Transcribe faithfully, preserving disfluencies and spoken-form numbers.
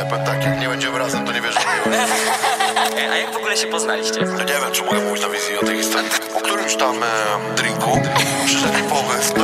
Ja powiem tak, jak nie będziemy razem, to nie wierzę w miłość. A jak w ogóle się poznaliście? Ja nie wiem, czy mogę mówić na wizji o tej historii. Po którymś tam e, drinku przyszedł mi pomysł